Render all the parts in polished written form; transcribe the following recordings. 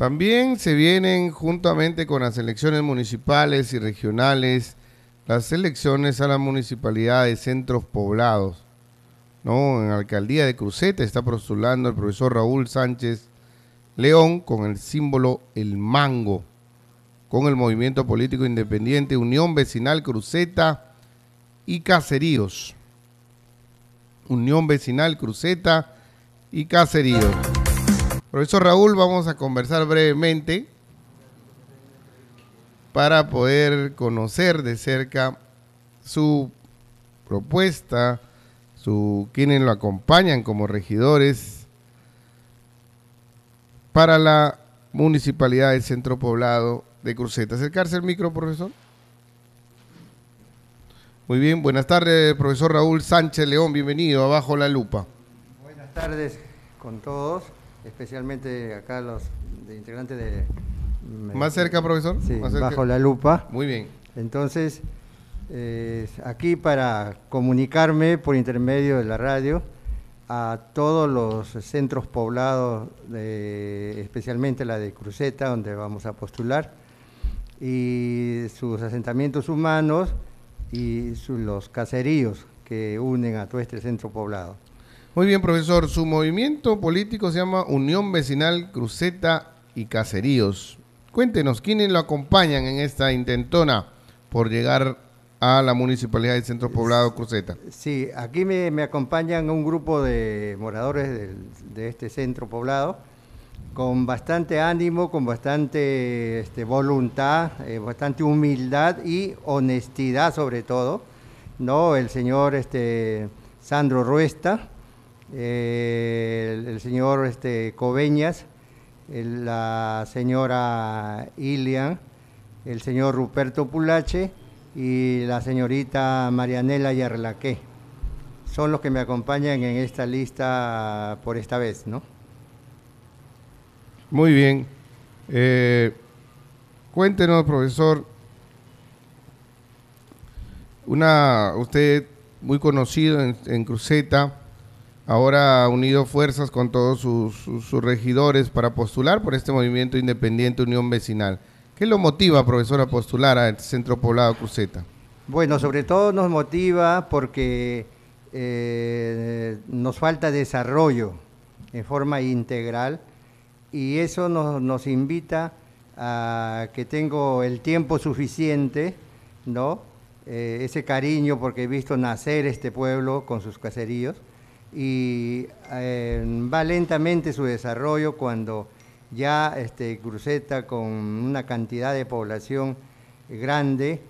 También se vienen juntamente con las elecciones municipales y regionales, las elecciones a la municipalidad de centros poblados, ¿no? En la alcaldía de Cruceta está postulando el profesor Raúl Sánchez León con el símbolo El Mango, con el movimiento político independiente Unión Vecinal Cruceta y Caseríos. Unión Vecinal Cruceta y Caseríos. Profesor Raúl, vamos a conversar brevemente para poder conocer de cerca su propuesta, quienes lo acompañan como regidores para la municipalidad del centro poblado de Cruceta. Acercarse al micro, profesor. Muy bien, buenas tardes, profesor Raúl Sánchez León, bienvenido a Bajo la Lupa. Buenas tardes con todos, especialmente acá los integrantes de... ¿Más cerca, profesor? Sí, más cerca. Bajo la Lupa. Muy bien. Entonces, aquí para comunicarme por intermedio de la radio a todos los centros poblados, especialmente la de Cruceta, donde vamos a postular, y sus asentamientos humanos y los caseríos que unen a todo este centro poblado. Muy bien, profesor. Su movimiento político se llama Unión Vecinal Cruceta y Caseríos. Cuéntenos, ¿quiénes lo acompañan en esta intentona por llegar a la municipalidad del centro poblado Cruceta? Sí, aquí me acompañan un grupo de moradores de este centro poblado con bastante ánimo, con bastante voluntad, bastante humildad y honestidad sobre todo, ¿no? El señor Sandro Ruesta, el señor Coveñas, la señora Ilian, el señor Ruperto Pulache y la señorita Marianela Yarlaqué. Son los que me acompañan en esta lista por esta vez, ¿no? Muy bien. Cuéntenos, profesor, usted muy conocido en Cruceta, ahora ha unido fuerzas con todos sus regidores para postular por este movimiento independiente Unión Vecinal. ¿Qué lo motiva, profesor, a postular al centro poblado Cruceta? Bueno, sobre todo nos motiva porque nos falta desarrollo en forma integral y eso nos invita a que tengo el tiempo suficiente, ¿no? Ese cariño porque he visto nacer este pueblo con sus caseríos y va lentamente su desarrollo cuando ya Cruceta con una cantidad de población grande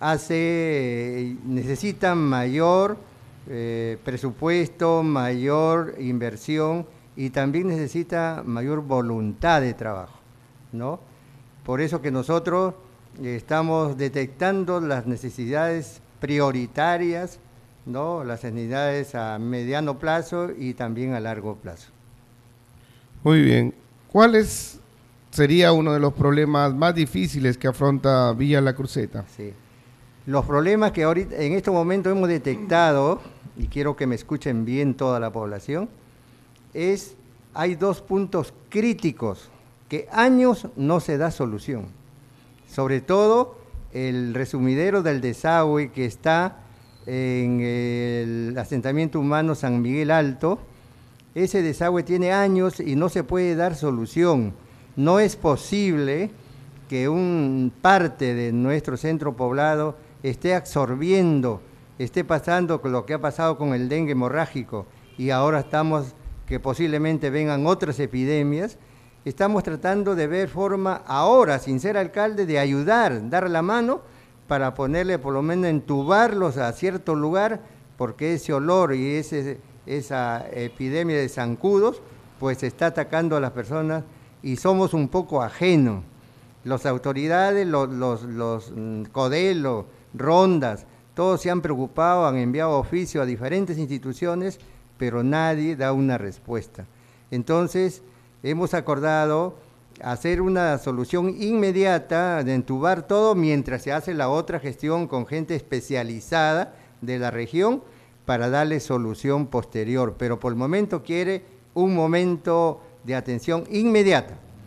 necesita mayor presupuesto, mayor inversión y también necesita mayor voluntad de trabajo, ¿no? Por eso que nosotros estamos detectando las necesidades prioritarias, ¿no? Las necesidades a mediano plazo y también a largo plazo. Muy bien. ¿Cuáles sería uno de los problemas más difíciles que afronta Villa La Cruceta? Sí. Los problemas que ahorita en este momento hemos detectado, y quiero que me escuchen bien toda la población, hay dos puntos críticos que años no se da solución. Sobre todo el resumidero del desagüe que está en el asentamiento humano San Miguel Alto. Ese desagüe tiene años y no se puede dar solución. No es posible que parte de nuestro centro poblado esté absorbiendo, esté pasando con lo que ha pasado con el dengue hemorrágico y ahora estamos que posiblemente vengan otras epidemias. Estamos tratando de ver forma ahora, sin ser alcalde, de ayudar, dar la mano para ponerle, por lo menos entubarlos a cierto lugar, porque ese olor y esa epidemia de zancudos, pues está atacando a las personas y somos un poco ajenos. Las autoridades, los CODELO, rondas, todos se han preocupado, han enviado oficio a diferentes instituciones, pero nadie da una respuesta. Entonces, hemos acordado hacer una solución inmediata de entubar todo mientras se hace la otra gestión con gente especializada de la región para darle solución posterior, pero por el momento quiere un momento de atención inmediata.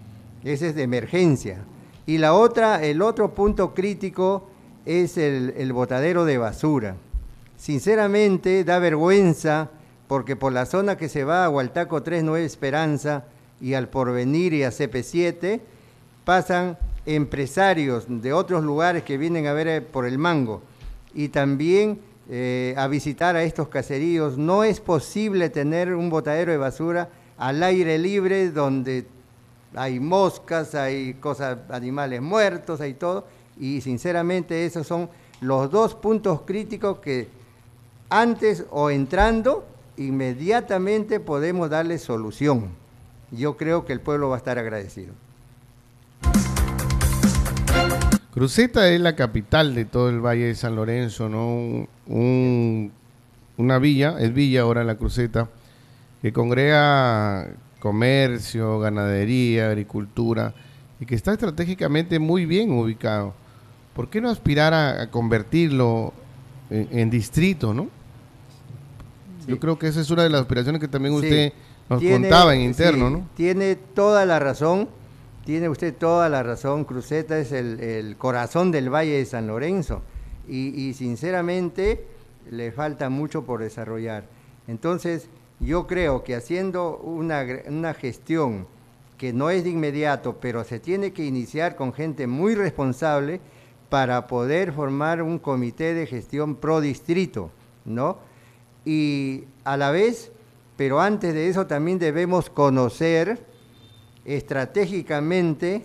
ese es de emergencia. Y el otro punto crítico es el botadero de basura. Sinceramente da vergüenza porque por la zona que se va a Hualtaco 3 Nueva Esperanza y al Porvenir y a CP7 pasan empresarios de otros lugares que vienen a ver por el mango y también a visitar a estos caseríos. No es posible tener un botadero de basura al aire libre donde hay moscas, hay cosas, animales muertos, hay todo, y sinceramente esos son los dos puntos críticos que antes o entrando inmediatamente podemos darle solución. Yo creo que el pueblo va a estar agradecido. Cruzeta es la capital de todo el Valle de San Lorenzo, ¿no? Una villa, es villa ahora la Cruzeta, que congrega comercio, ganadería, agricultura, y que está estratégicamente muy bien ubicado. ¿Por qué no aspirar a convertirlo en distrito, no? Sí. Yo creo que esa es una de las aspiraciones que también usted nos contaba en interno, ¿no? Tiene toda la razón. Tiene usted toda la razón. Cruzeta es el corazón del Valle de San Lorenzo y sinceramente le falta mucho por desarrollar. Entonces, yo creo que haciendo una gestión que no es de inmediato, pero se tiene que iniciar con gente muy responsable para poder formar un comité de gestión pro distrito, ¿no? Y a la vez, pero antes de eso también debemos conocer estratégicamente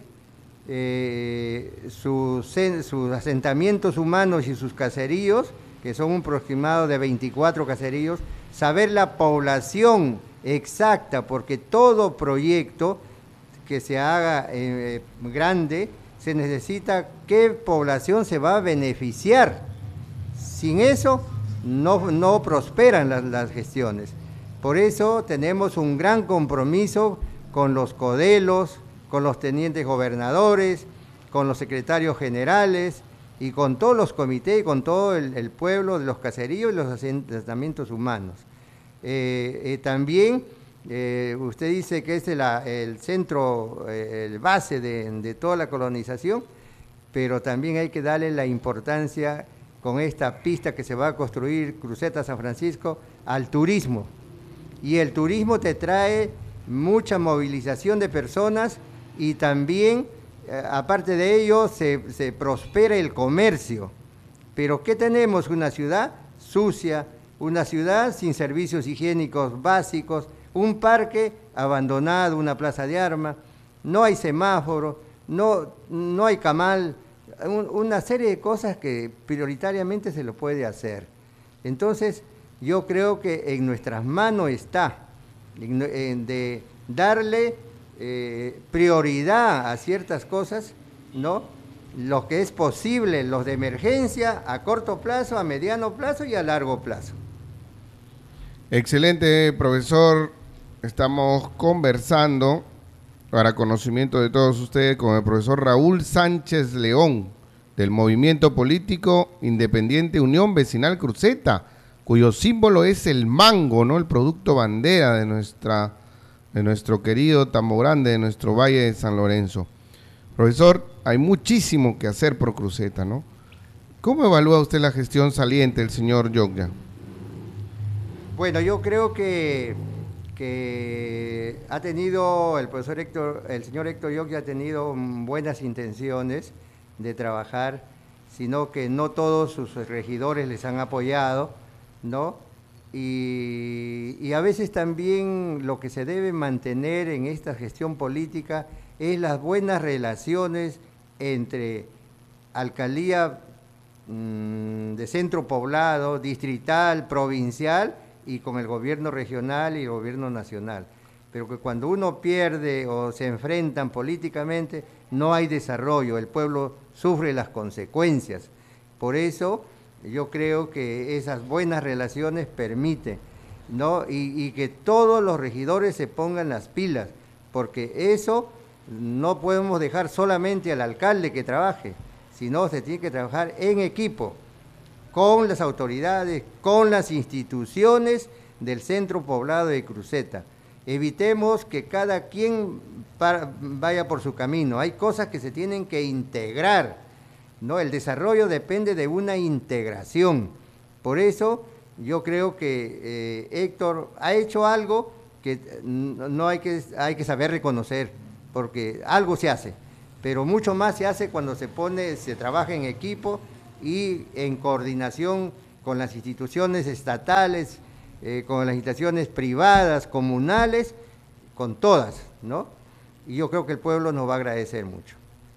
sus asentamientos humanos y sus caseríos, que son un aproximado de 24 caseríos, saber la población exacta, porque todo proyecto que se haga grande, se necesita qué población se va a beneficiar. Sin eso no prosperan las gestiones. Por eso tenemos un gran compromiso con los codelos, con los tenientes gobernadores, con los secretarios generales y con todos los comités y con todo el pueblo de los caseríos y los asentamientos humanos. También usted dice que es el centro, el base de toda la colonización, pero también hay que darle la importancia con esta pista que se va a construir, Cruzeta San Francisco, al turismo. Y el turismo te trae mucha movilización de personas y también, aparte de ello, se prospera el comercio. Pero ¿qué tenemos? Una ciudad sucia, una ciudad sin servicios higiénicos básicos, un parque abandonado, una plaza de armas, no hay semáforo, no hay camal, una serie de cosas que prioritariamente se lo puede hacer. Entonces, yo creo que en nuestras manos está de darle prioridad a ciertas cosas, ¿no? Lo que es posible, los de emergencia, a corto plazo, a mediano plazo y a largo plazo. Excelente, profesor. Estamos conversando para conocimiento de todos ustedes con el profesor Raúl Sánchez León, del Movimiento Político Independiente Unión Vecinal Cruzeta, cuyo símbolo es el mango, ¿no? El producto bandera de nuestro querido Tambo Grande, de nuestro Valle de San Lorenzo. Profesor, hay muchísimo que hacer por Cruzeta, ¿no? ¿Cómo evalúa usted la gestión saliente del señor Yogya? Bueno, yo creo que ha tenido el señor Héctor Yogya ha tenido buenas intenciones de trabajar, sino que no todos sus regidores les han apoyado, ¿no? Y a veces también lo que se debe mantener en esta gestión política es las buenas relaciones entre alcaldía de centro poblado, distrital, provincial y con el gobierno regional y el gobierno nacional. Pero que cuando uno pierde o se enfrentan políticamente, no hay desarrollo, el pueblo sufre las consecuencias. Por eso yo creo que esas buenas relaciones permiten, ¿no? Y que todos los regidores se pongan las pilas, porque eso no podemos dejar solamente al alcalde que trabaje, sino se tiene que trabajar en equipo, con las autoridades, con las instituciones del centro poblado de Cruzeta. evitemos que cada quien vaya por su camino. Hay cosas que se tienen que integrar, ¿no? El desarrollo depende de una integración. Por eso yo creo que Héctor ha hecho algo que no hay que saber reconocer, porque algo se hace, pero mucho más se hace cuando se trabaja en equipo y en coordinación con las instituciones estatales, con las instituciones privadas, comunales, con todas, ¿no? Y yo creo que el pueblo nos va a agradecer mucho.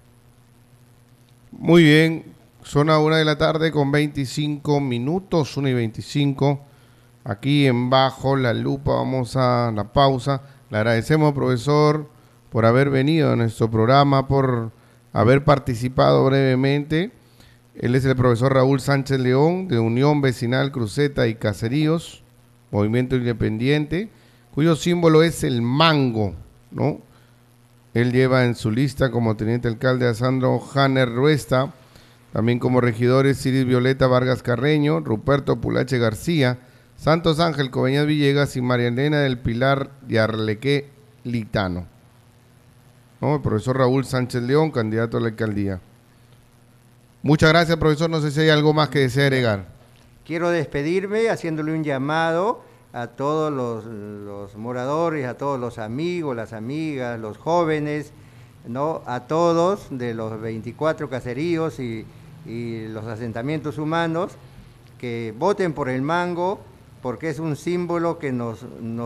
Muy bien, son a 1:00 p.m. con 25 minutos, 1:25. Aquí en Bajo la Lupa vamos a la pausa. Le agradecemos, profesor, por haber venido a nuestro programa, por haber participado brevemente. Él es el profesor Raúl Sánchez León, de Unión Vecinal Cruceta y Caseríos, Movimiento Independiente, cuyo símbolo es el mango, ¿no? Él lleva en su lista como teniente alcalde a Sandro Hanner Ruesta, también como regidores Iris Violeta Vargas Carreño, Ruperto Pulache García, Santos Ángel Coveñas Villegas y María Elena del Pilar Yarlequé Litano, ¿no? El profesor Raúl Sánchez León, candidato a la alcaldía. Muchas gracias, profesor. No sé si hay algo más que desea agregar. Quiero despedirme haciéndole un llamado a todos los moradores, a todos los amigos, las amigas, los jóvenes, ¿no? A todos de los 24 caseríos y los asentamientos humanos, que voten por el mango, porque es un símbolo que nos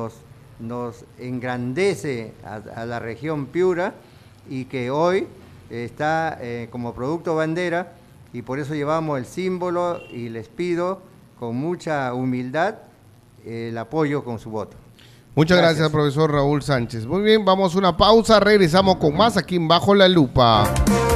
engrandece a la región Piura y que hoy está como producto bandera, y por eso llevamos el símbolo y les pido con mucha humildad el apoyo con su voto. Muchas gracias, profesor Raúl Sánchez. Muy bien, vamos a una pausa, regresamos con más aquí en Bajo la Lupa.